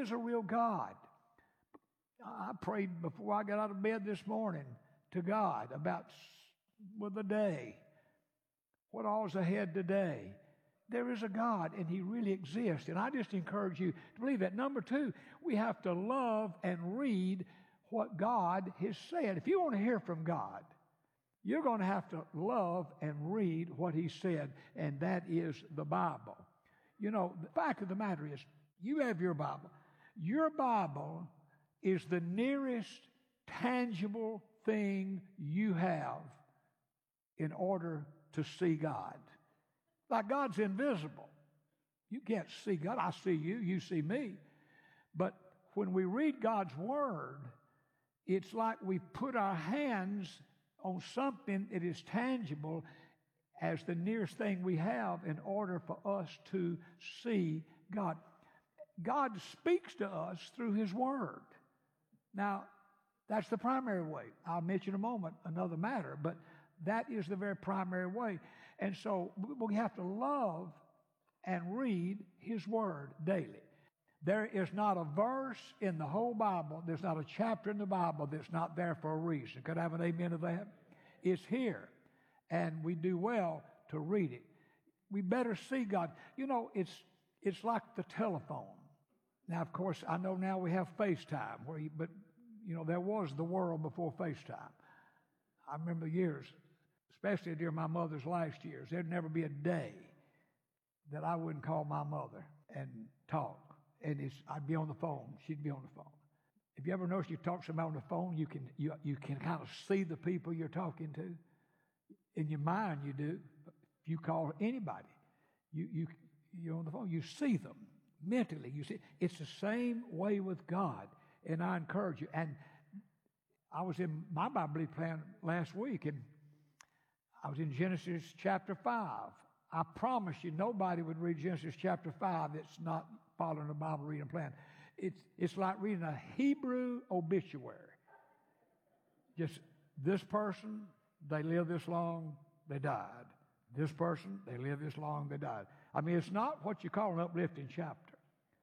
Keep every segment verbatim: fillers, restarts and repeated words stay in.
is a real God. I prayed before I got out of bed this morning to God about with the day, what all's ahead today. There is a God, and He really exists. And I just encourage you to believe that. Number two, we have to love and read what God has said. If you want to hear from God, you're going to have to love and read what He said, and that is the Bible. You know, the fact of the matter is, you have your Bible. Your Bible is the nearest tangible thing you have in order to see God. Like God's invisible. You can't see God. I see you, you see me. But when we read God's Word, it's like we put our hands on something that is tangible as the nearest thing we have in order for us to see God. God speaks to us through His Word. Now, that's the primary way. I'll mention in a moment another matter, but that is the very primary way. And so we have to love and read His Word daily. There is not a verse in the whole Bible, there's not a chapter in the Bible that's not there for a reason. Could I have an amen to that? It's here, and we do well to read it. We better see God. You know, it's it's like the telephone. Now, of course, I know now we have FaceTime, where you, but, you know, there was the world before FaceTime. I remember years, especially during my mother's last years, there'd never be a day that I wouldn't call my mother and talk. And it's, I'd be on the phone. She'd be on the phone. If you ever notice you talk to somebody on the phone, you can you you can kind of see the people you're talking to. In your mind, you do. If you call anybody, you you you're on the phone. You see them mentally. You see. It's the same way with God. And I encourage you. And I was in my Bible plan last week, and I was in Genesis chapter five. I promise you, nobody would read Genesis chapter five that's not following the Bible reading plan. It's it's like reading a Hebrew obituary. Just this person, they lived this long, they died. This person, they lived this long, they died. I mean, it's not what you call an uplifting chapter.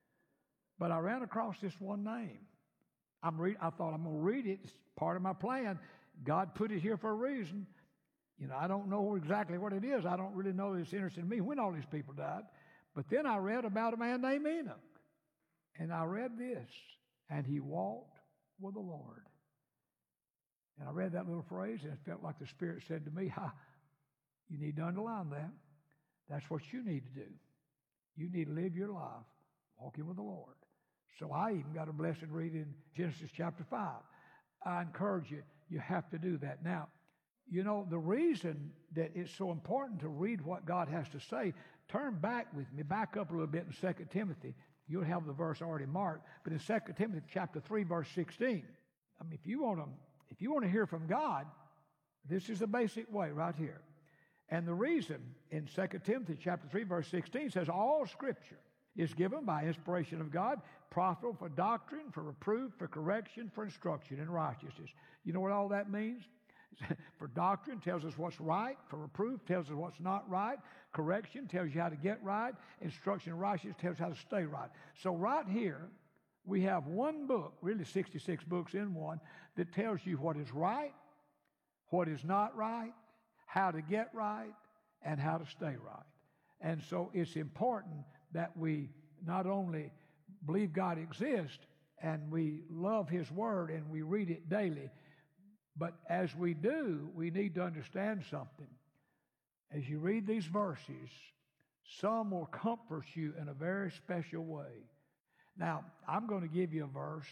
But I ran across this one name. I'm read. I thought I'm going to read it. It's part of my plan. God put it here for a reason. You know, I don't know exactly what it is. I don't really know that it's interested in me when all these people died. But then I read about a man named Enoch. And I read this, and he walked with the Lord. And I read that little phrase, and it felt like the Spirit said to me, ha, you need to underline that. That's what you need to do. You need to live your life walking with the Lord. So I even got a blessed read in Genesis chapter five. I encourage you, you have to do that. Now, you know, the reason that it's so important to read what God has to say, turn back with me, back up a little bit in Second Timothy. You'll have the verse already marked. But in Second Timothy chapter three, verse sixteen, I mean, if you want to, if you want to hear from God, this is the basic way right here. And the reason in Second Timothy chapter three, verse sixteen says, all Scripture is given by inspiration of God, profitable for doctrine, for reproof, for correction, for instruction in righteousness. You know what all that means? For doctrine tells us what's right. For reproof tells us what's not right. Correction tells you how to get right. Instruction in righteousness tells you how to stay right. So right here, we have one book, really sixty-six books in one, that tells you what is right, what is not right, how to get right, and how to stay right. And so it's important that we not only believe God exists and we love His Word and we read it daily, but as we do, we need to understand something. As you read these verses, some will comfort you in a very special way. Now, I'm going to give you a verse.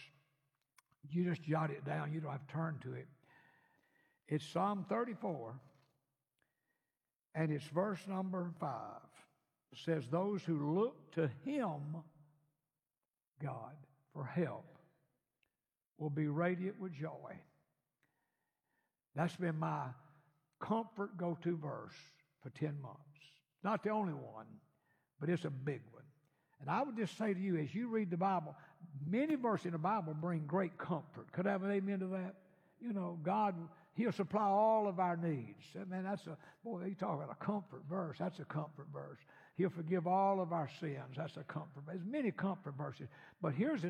You just jot it down. You don't have to turn to it. It's Psalm thirty-four, and it's verse number five. It says, those who look to Him, God, for help will be radiant with joy. That's been my comfort go-to verse for ten months. Not the only one, but it's a big one. And I would just say to you, as you read the Bible, many verses in the Bible bring great comfort. Could I have an amen to that? You know, God, He'll supply all of our needs. I mean, that's a, boy, you talk about a comfort verse. That's a comfort verse. He'll forgive all of our sins. That's a comfort verse. There's many comfort verses. But here's